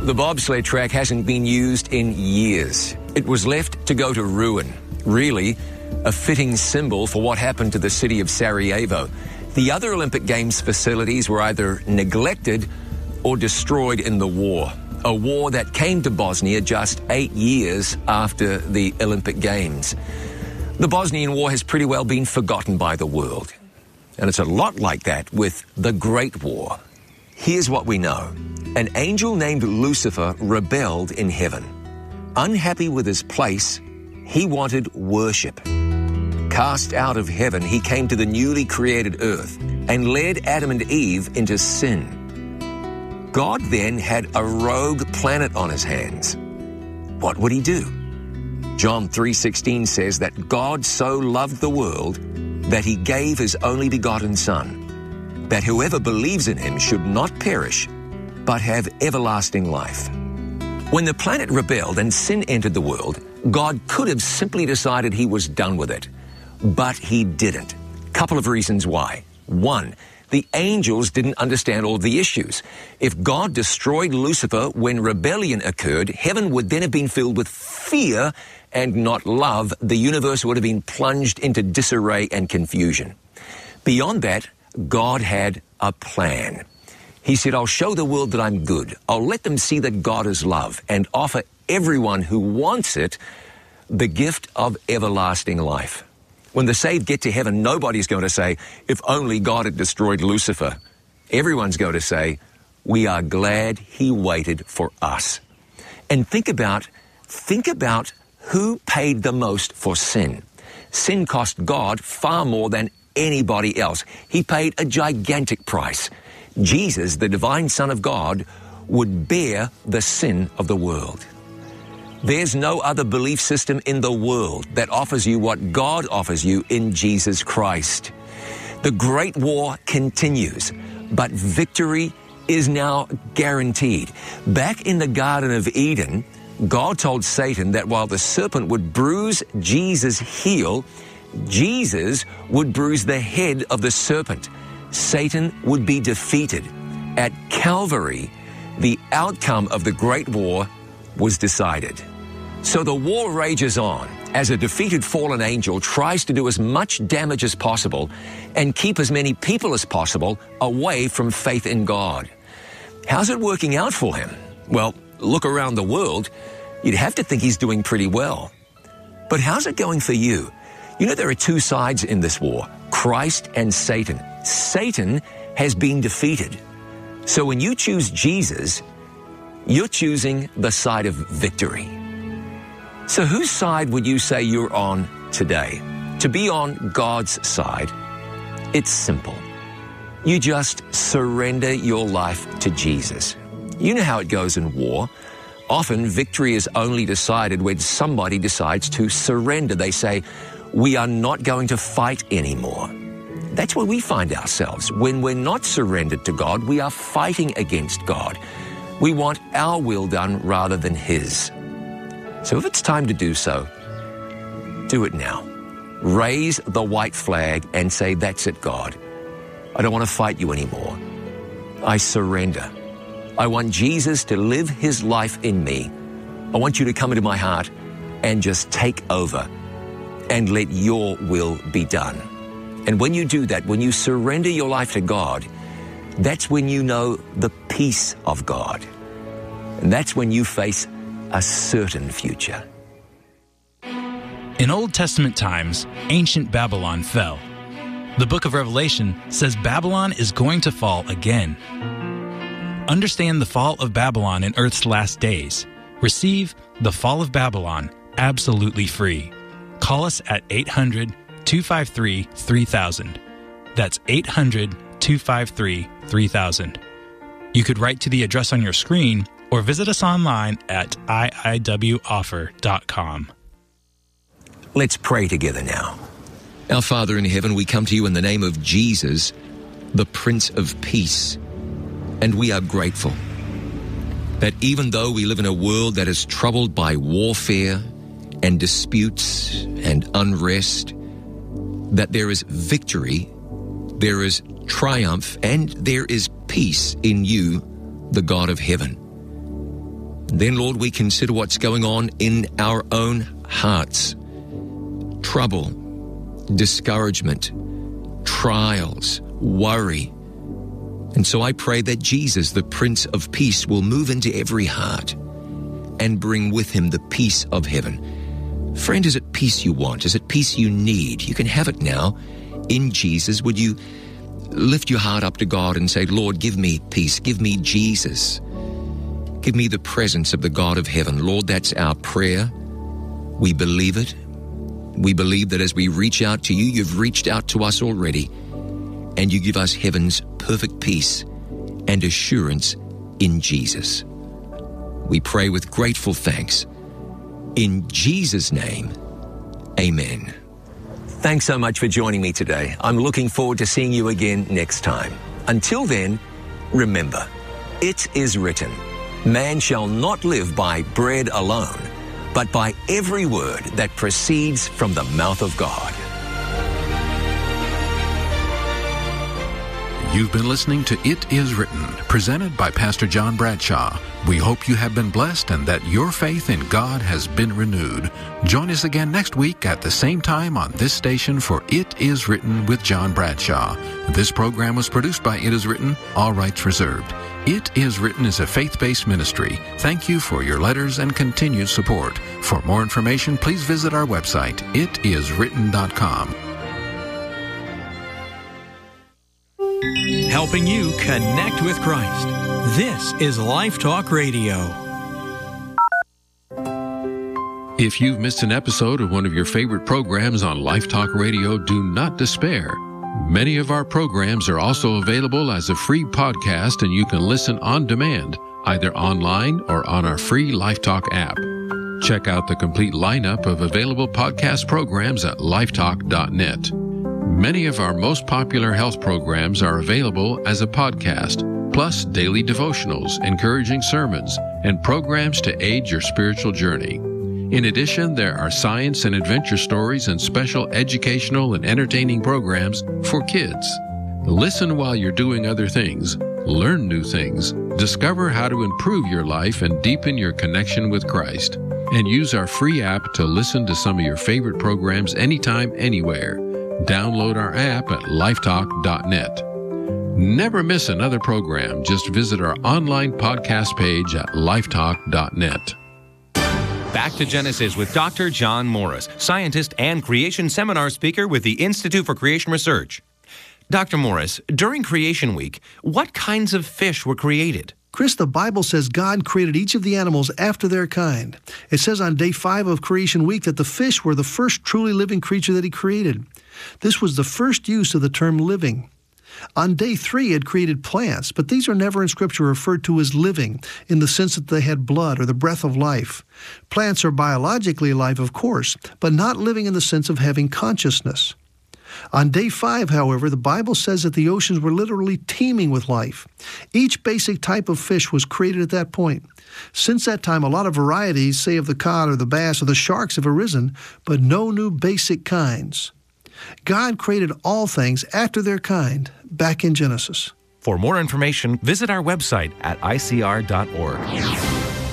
The bobsled track hasn't been used in years. It was left to go to ruin. Really, a fitting symbol for what happened to the city of Sarajevo. The other Olympic Games facilities were either neglected or destroyed in the war. A war that came to Bosnia just 8 years after the Olympic Games. The Bosnian War has pretty well been forgotten by the world. And it's a lot like that with the Great War. Here's what we know. An angel named Lucifer rebelled in heaven. Unhappy with his place, he wanted worship. Cast out of heaven, he came to the newly created earth and led Adam and Eve into sin. God then had a rogue planet on his hands. What would he do? John 3:16 says that God so loved the world that he gave his only begotten Son, that whoever believes in him should not perish, but have everlasting life. When the planet rebelled and sin entered the world, God could have simply decided he was done with it, but he didn't. Couple of reasons why. One, the angels didn't understand all the issues. If God destroyed Lucifer when rebellion occurred, heaven would then have been filled with fear and not love. The universe would have been plunged into disarray and confusion. Beyond that, God had a plan. He said, I'll show the world that I'm good. I'll let them see that God is love and offer everyone who wants it the gift of everlasting life. When the saved get to heaven, nobody's going to say, if only God had destroyed Lucifer. Everyone's going to say, we are glad he waited for us. And think about who paid the most for sin. Sin cost God far more than anybody else. He paid a gigantic price. Jesus, the divine Son of God, would bear the sin of the world. There's no other belief system in the world that offers you what God offers you in Jesus Christ. The Great War continues, but victory is now guaranteed. Back in the Garden of Eden, God told Satan that while the serpent would bruise Jesus' heel, Jesus would bruise the head of the serpent. Satan would be defeated. At Calvary, the outcome of the Great War was decided. So the war rages on as a defeated fallen angel tries to do as much damage as possible and keep as many people as possible away from faith in God. How's it working out for him? Well, look around the world. You'd have to think he's doing pretty well. But how's it going for you? You know, there are two sides in this war, Christ and Satan. Satan has been defeated. So when you choose Jesus, you're choosing the side of victory. So whose side would you say you're on today? To be on God's side, it's simple. You just surrender your life to Jesus. You know how it goes in war. Often victory is only decided when somebody decides to surrender. They say, we are not going to fight anymore. That's where we find ourselves. When we're not surrendered to God, we are fighting against God. We want our will done rather than His. So if it's time to do so, do it now. Raise the white flag and say, that's it, God. I don't want to fight you anymore. I surrender. I want Jesus to live His life in me. I want you to come into my heart and just take over and let your will be done. And when you do that, when you surrender your life to God, that's when you know the peace of God. And that's when you face a certain future. In Old Testament times, ancient Babylon fell. The book of Revelation says Babylon is going to fall again. Understand the fall of Babylon in Earth's last days. Receive The Fall of Babylon absolutely free. Call us at 800-253-3000. That's 800-253-3000. You could write to the address on your screen or visit us online at iiwoffer.com. Let's pray together now. Our Father in heaven, we come to you in the name of Jesus, the Prince of Peace, and we are grateful that even though we live in a world that is troubled by warfare and disputes and unrest, that there is victory, there is triumph, and there is peace in you, the God of heaven. Then, Lord, we consider what's going on in our own hearts. Trouble, discouragement, trials, worry. And so I pray that Jesus, the Prince of Peace, will move into every heart and bring with him the peace of heaven. Friend, is it peace you want? Is it peace you need? You can have it now in Jesus. Would you lift your heart up to God and say, Lord, give me peace. Give me Jesus. Give me the presence of the God of heaven. Lord, that's our prayer. We believe it. We believe that as we reach out to you, you've reached out to us already, and you give us heaven's perfect peace and assurance in Jesus. We pray with grateful thanks. In Jesus' name, amen. Thanks so much for joining me today. I'm looking forward to seeing you again next time. Until then, remember, it is written, man shall not live by bread alone, but by every word that proceeds from the mouth of God. You've been listening to It Is Written, presented by Pastor John Bradshaw. We hope you have been blessed and that your faith in God has been renewed. Join us again next week at the same time on this station for It Is Written with John Bradshaw. This program was produced by It Is Written, all rights reserved. It Is Written is a faith-based ministry. Thank you for your letters and continued support. For more information, please visit our website, itiswritten.com. Helping you connect with Christ. This is Life Talk Radio. If you've missed an episode of one of your favorite programs on Life Talk Radio, do not despair. Many of our programs are also available as a free podcast, and you can listen on demand, either online or on our free Life Talk app. Check out the complete lineup of available podcast programs at lifetalk.net. Many of our most popular health programs are available as a podcast, plus daily devotionals, encouraging sermons, and programs to aid your spiritual journey. In addition, there are science and adventure stories and special educational and entertaining programs for kids. Listen while you're doing other things, learn new things, discover how to improve your life and deepen your connection with Christ, and use our free app to listen to some of your favorite programs anytime, anywhere. Download our app at lifetalk.net. Never miss another program. Just visit our online podcast page at lifetalk.net. Back to Genesis with Dr. John Morris, scientist and creation seminar speaker with the Institute for Creation Research. Dr. Morris, during Creation Week, what kinds of fish were created? Chris, the Bible says God created each of the animals after their kind. It says on day 5 of Creation Week that the fish were the first truly living creature that he created. This was the first use of the term living. On day 3, he had created plants, but these are never in Scripture referred to as living in the sense that they had blood or the breath of life. Plants are biologically alive, of course, but not living in the sense of having consciousness. On day 5, however, the Bible says that the oceans were literally teeming with life. Each basic type of fish was created at that point. Since that time, a lot of varieties, say of the cod or the bass or the sharks, have arisen, but no new basic kinds. God created all things after their kind back in Genesis. For more information, visit our website at icr.org.